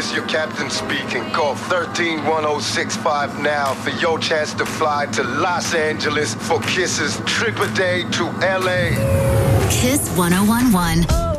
this your captain speaking. Call 131065 now for your chance to fly to Los Angeles for Kiss's trip a day to LA. Kiss 1011.